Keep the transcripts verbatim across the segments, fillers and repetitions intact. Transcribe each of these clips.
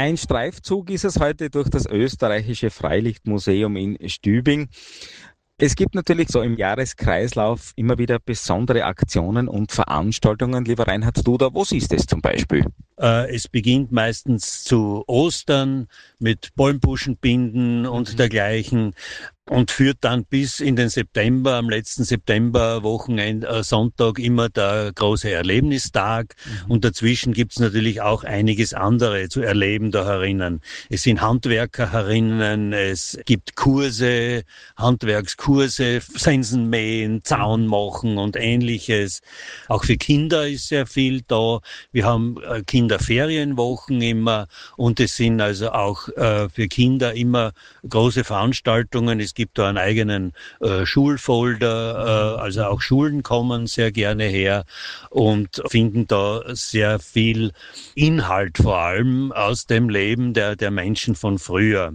Ein Streifzug ist es heute durch das österreichische Freilichtmuseum in Stübing. Es gibt natürlich so im Jahreskreislauf immer wieder besondere Aktionen und Veranstaltungen. Lieber Reinhard Duda, wo siehst du es zum Beispiel? Äh, es beginnt meistens zu Ostern mit Bäumbuschenbinden und mhm. dergleichen und führt dann bis in den September, am letzten September-Wochenende, äh, Sonntag, immer der große Erlebnistag. Mhm. Und dazwischen gibt's natürlich auch einiges andere zu erleben da herinnen. Es sind Handwerker herinnen, es gibt Kurse, Handwerkskurse, Sensenmähen, Zaun machen und Ähnliches. Auch für Kinder ist sehr viel da. Wir haben äh, Kinderferienwochen immer und es sind also auch äh, für Kinder immer große Veranstaltungen. Es gibt da einen eigenen äh, Schulfolder, äh, also auch Schulen kommen sehr gerne her und finden da sehr viel Inhalt vor allem aus dem Leben der, der Menschen von früher.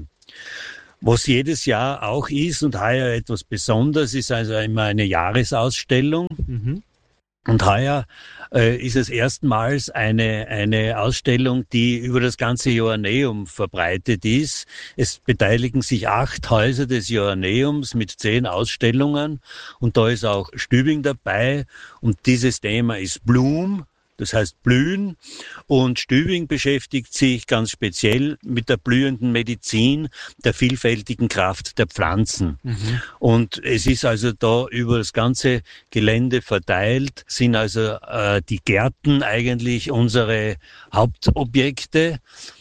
Was jedes Jahr auch ist und heuer etwas Besonderes ist, also immer eine Jahresausstellung. Mhm. Und heuer äh, ist es erstmals eine eine Ausstellung, die über das ganze Joanneum verbreitet ist. Es beteiligen sich acht Häuser des Joanneums mit zehn Ausstellungen und da ist auch Stübing dabei und dieses Thema ist Bloom. Das heißt Blühen und Stübing beschäftigt sich ganz speziell mit der blühenden Medizin, der vielfältigen Kraft der Pflanzen. Mhm. Und es ist also da über das ganze Gelände verteilt, sind also äh, die Gärten eigentlich unsere Hauptobjekte.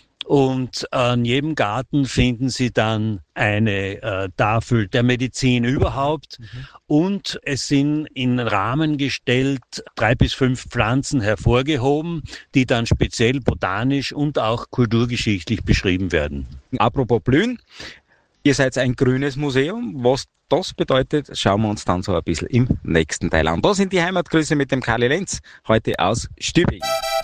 Und an jedem Garten finden Sie dann eine äh, Tafel der Medizin überhaupt. Mhm. Und es sind in Rahmen gestellt drei bis fünf Pflanzen hervorgehoben, die dann speziell botanisch und auch kulturgeschichtlich beschrieben werden. Apropos Blühen, ihr seid ein grünes Museum. Was das bedeutet, schauen wir uns dann so ein bisschen im nächsten Teil an. Da sind die Heimatgrüße mit dem Karli Lenz, heute aus Stübing.